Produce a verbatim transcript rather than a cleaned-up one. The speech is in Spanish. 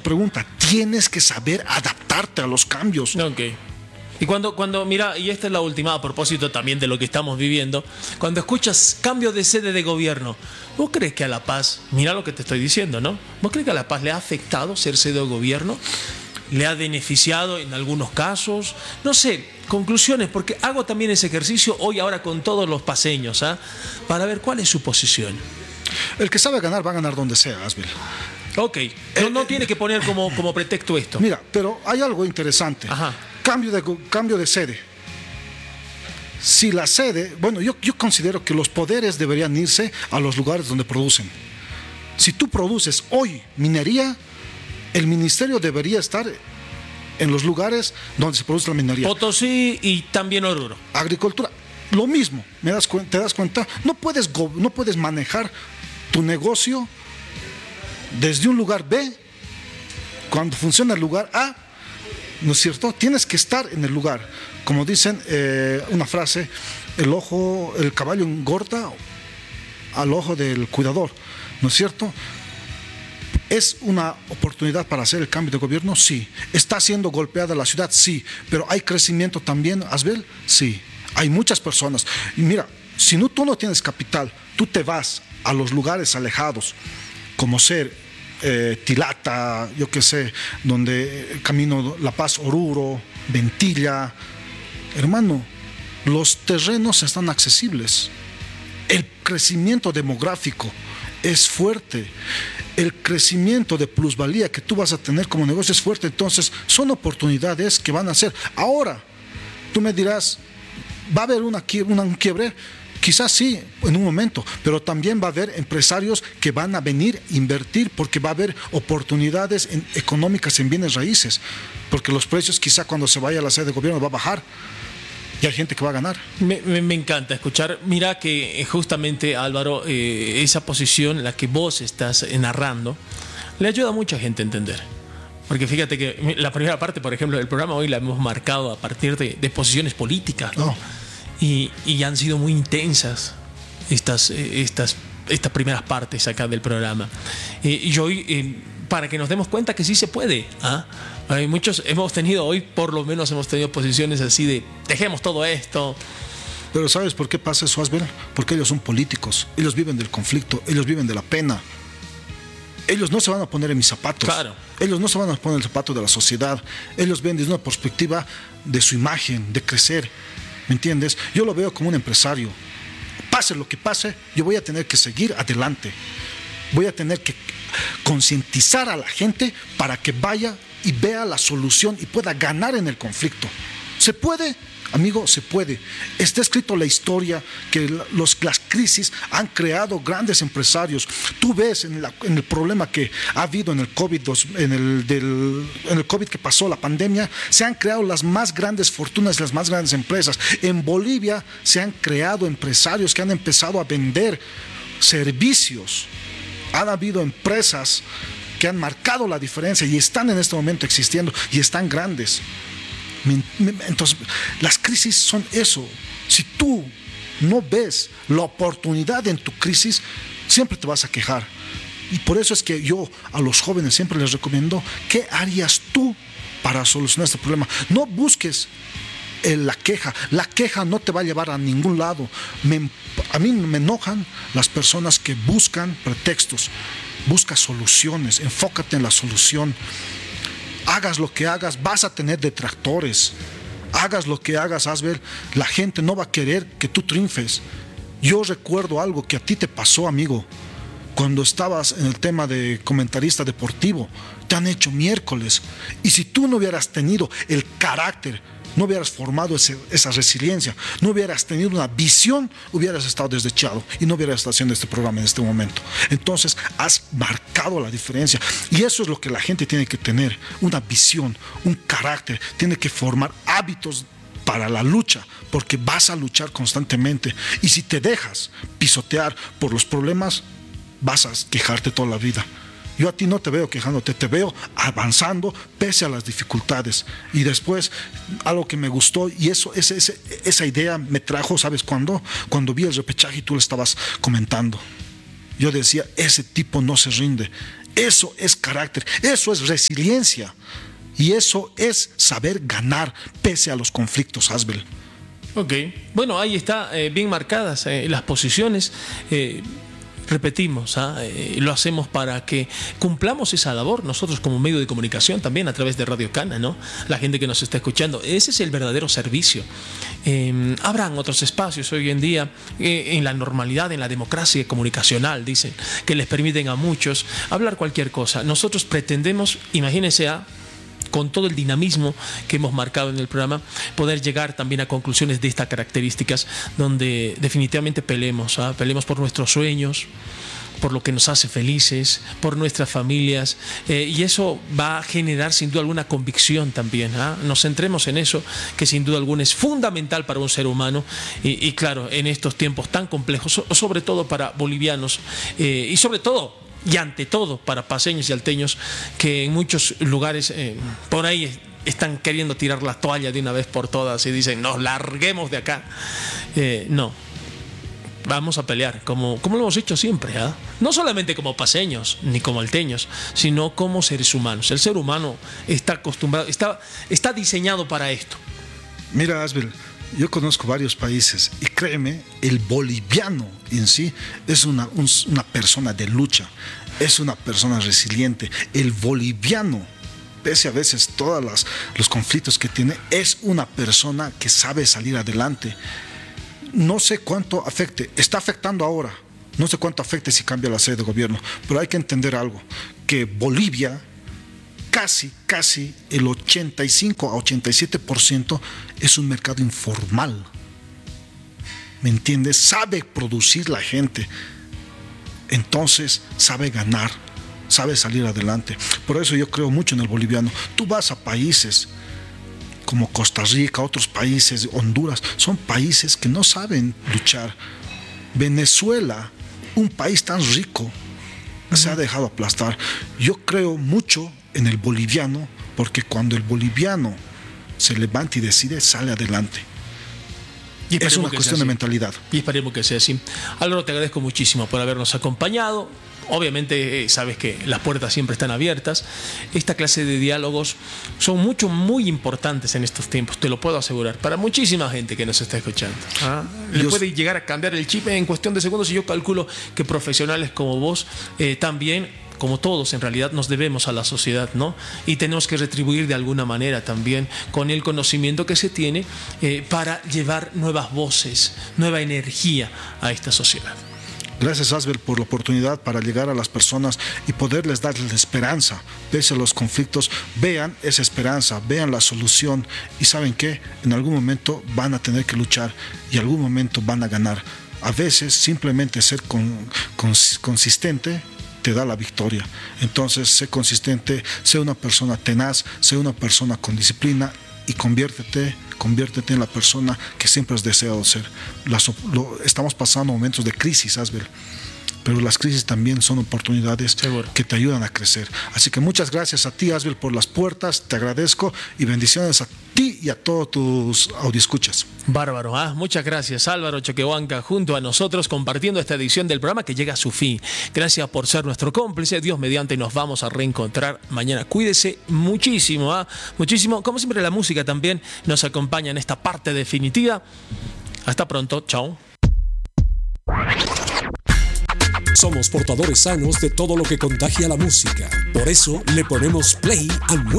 tu pregunta, tienes que saber adaptarte a los cambios. Ok. Y cuando, cuando, mira, y esta es la última, a propósito también de lo que estamos viviendo, cuando escuchas cambio de sede de gobierno, ¿vos crees que a La Paz, mira lo que te estoy diciendo, ¿no? ¿Vos crees que a La Paz le ha afectado ser sede de gobierno? ¿Le ha beneficiado en algunos casos? No sé, conclusiones, porque hago también ese ejercicio hoy ahora con todos los paseños, ¿ah? Para ver cuál es su posición. El que sabe ganar va a ganar donde sea, Asbel. Ok, no, no tiene que poner como, como pretexto esto. Mira, pero hay algo interesante. Ajá. Cambio de, cambio de sede. Si la sede, bueno, yo, yo considero que los poderes deberían irse a los lugares donde producen. Si tú produces hoy minería, el ministerio debería estar en los lugares donde se produce la minería. Potosí y también Oruro. Agricultura, lo mismo, ¿me das cu- ¿te das cuenta? No puedes, go- no puedes manejar tu negocio desde un lugar B cuando funciona el lugar A, ¿no es cierto? Tienes que estar en el lugar. Como dicen, eh, una frase, el ojo, el caballo engorda al ojo del cuidador, ¿no es cierto? ¿Es una oportunidad para hacer el cambio de gobierno? Sí. ¿Está siendo golpeada la ciudad? Sí. ¿Pero hay crecimiento también, Asbel? Sí. Hay muchas personas. Y mira, si no, tú no tienes capital, tú te vas a los lugares alejados, como ser eh, Tilata, yo qué sé, donde el camino La Paz, Oruro, Ventilla. Hermano, los terrenos están accesibles. El crecimiento demográfico es fuerte. El crecimiento de plusvalía que tú vas a tener como negocio es fuerte. Entonces, son oportunidades que van a ser. Ahora, tú me dirás, ¿va a haber una, una, un quiebre? Quizás sí, en un momento, pero también va a haber empresarios que van a venir a invertir porque va a haber oportunidades en, económicas en bienes raíces, porque los precios quizá cuando se vaya a la sede de gobierno va a bajar y hay gente que va a ganar. Me, me, me encanta escuchar. Mira que justamente, Álvaro, eh, esa posición, la que vos estás narrando, le ayuda a mucha gente a entender. Porque fíjate que la primera parte, por ejemplo, del programa hoy la hemos marcado a partir de, de posiciones políticas, ¿no? Oh. Y, y han sido muy intensas estas, estas, estas primeras partes acá del programa. Eh, y hoy, eh, para que nos demos cuenta que sí se puede, ¿ah? Hay muchos, hemos tenido hoy, por lo menos hemos tenido posiciones así de dejemos todo esto. Pero ¿sabes por qué pasa eso, Asbel? Porque ellos son políticos, ellos viven del conflicto, ellos viven de la pena. Ellos no se van a poner en mis zapatos. Claro. Ellos no se van a poner en el zapato de la sociedad. Ellos ven desde una perspectiva de su imagen, de crecer. ¿Me entiendes? Yo lo veo como un empresario. Pase lo que pase, yo voy a tener que seguir adelante. Voy a tener que concientizar a la gente para que vaya y vea la solución y pueda ganar en el conflicto. ¿Se puede? Amigo, se puede. Está escrito la historia que los, las crisis han creado grandes empresarios. Tú ves en, la, en el problema que ha habido en el COVID, en el, del, en el COVID que pasó, la pandemia, se han creado las más grandes fortunas, las más grandes empresas. En Bolivia se han creado empresarios que han empezado a vender servicios. Han habido empresas que han marcado la diferencia y están en este momento existiendo y están grandes. Entonces, las crisis son eso. Si tú no ves la oportunidad en tu crisis, siempre te vas a quejar. Y por eso es que yo a los jóvenes siempre les recomiendo, ¿qué harías tú para solucionar este problema? No busques eh, la queja. La queja no te va a llevar a ningún lado. Me, a mí me enojan las personas que buscan pretextos. Busca soluciones, enfócate en la solución. Hagas lo que hagas, vas a tener detractores. Hagas lo que hagas, Asbel, la gente no va a querer que tú triunfes. Yo recuerdo algo que a ti te pasó, amigo, cuando estabas en el tema de comentarista deportivo. Te han hecho miércoles. Y si tú no hubieras tenido el carácter, no hubieras formado ese, esa resiliencia, no hubieras tenido una visión, hubieras estado desechado y no hubieras estado haciendo este programa en este momento. Entonces has marcado la diferencia y eso es lo que la gente tiene que tener, una visión, un carácter, tiene que formar hábitos para la lucha, porque vas a luchar constantemente y si te dejas pisotear por los problemas, vas a quejarte toda la vida. Yo a ti no te veo quejándote, te veo avanzando pese a las dificultades. Y después, algo que me gustó, y eso, ese, ese, esa idea me trajo, ¿sabes cuándo? Cuando vi el repechaje y tú lo estabas comentando. Yo decía, ese tipo no se rinde. Eso es carácter, eso es resiliencia y eso es saber ganar pese a los conflictos, Asbel. Ok, bueno, ahí está, eh, bien marcadas eh, las posiciones. Eh, repetimos, ¿ah? eh, lo hacemos para que cumplamos esa labor nosotros como medio de comunicación también a través de Radio Cana, ¿no? La gente que nos está escuchando, ese es el verdadero servicio. Eh, habrán otros espacios hoy en día eh, en la normalidad, en la democracia comunicacional, dicen, que les permiten a muchos hablar cualquier cosa. Nosotros pretendemos, imagínense, a con todo el dinamismo que hemos marcado en el programa, poder llegar también a conclusiones de estas características, donde definitivamente peleemos, ¿ah? Peleemos por nuestros sueños, por lo que nos hace felices, por nuestras familias, eh, y eso va a generar sin duda alguna convicción también, ¿ah? Nos centremos en eso, que sin duda alguna es fundamental para un ser humano, y, y claro, en estos tiempos tan complejos, sobre todo para bolivianos, eh, y sobre todo y ante todo para paseños y alteños que en muchos lugares eh, por ahí están queriendo tirar la toalla de una vez por todas y dicen nos larguemos de acá. Eh, no, vamos a pelear como, como lo hemos hecho siempre, ¿eh? No solamente como paseños ni como alteños, sino como seres humanos. El ser humano está acostumbrado, está, está diseñado para esto. Mira, Asbel, yo conozco varios países y créeme, el boliviano en sí es una, un, una persona de lucha, es una persona resiliente. El boliviano, pese a veces todos los, los conflictos que tiene, es una persona que sabe salir adelante. No sé cuánto afecte, está afectando ahora, no sé cuánto afecte si cambia la sede de gobierno, pero hay que entender algo, que Bolivia casi, casi el ochenta y cinco a ochenta y siete por ciento es un mercado informal. ¿Me entiendes? Sabe producir la gente. Entonces sabe ganar, sabe salir adelante. Por eso yo creo mucho en el boliviano. Tú vas a países como Costa Rica, otros países, Honduras, son países que no saben luchar. Venezuela, un país tan rico, uh-huh. se ha dejado aplastar. Yo creo mucho en el boliviano, porque cuando el boliviano se levanta y decide, sale adelante. Y es una cuestión de mentalidad. Y esperemos que sea así. Álvaro, te agradezco muchísimo por habernos acompañado. Obviamente eh, sabes que las puertas siempre están abiertas. Esta clase de diálogos son mucho, muy importantes en estos tiempos, te lo puedo asegurar, para muchísima gente que nos está escuchando. ¿Ah? Le puede llegar a cambiar el chip en cuestión de segundos, y yo calculo que profesionales como vos eh, también, como todos, en realidad nos debemos a la sociedad, ¿no? Y tenemos que retribuir de alguna manera también con el conocimiento que se tiene eh, para llevar nuevas voces, nueva energía a esta sociedad. Gracias, Asbel, por la oportunidad para llegar a las personas y poderles darles esperanza. Pese a los conflictos, vean esa esperanza, vean la solución y ¿saben qué? En algún momento van a tener que luchar y en algún momento van a ganar. A veces simplemente ser con, con, consistente te da la victoria. Entonces, sé consistente, sé una persona tenaz, sé una persona con disciplina y conviértete, conviértete en la persona que siempre has deseado ser. Las, lo, estamos pasando momentos de crisis, Asbel, pero las crisis también son oportunidades Seguro. que te ayudan a crecer. Así que muchas gracias a ti, Asbel, por las puertas, te agradezco y bendiciones a ti y a todos tus audioscuchas. Bárbaro, ¿ah? Muchas gracias, Álvaro Choquehuanca, junto a nosotros compartiendo esta edición del programa que llega a su fin. Gracias por ser nuestro cómplice. Dios mediante, nos vamos a reencontrar mañana. Cuídese muchísimo, ¿ah? Muchísimo. Como siempre, la música también nos acompaña en esta parte definitiva. Hasta pronto, chao. Somos portadores sanos de todo lo que contagia la música. Por eso le ponemos play al nuevo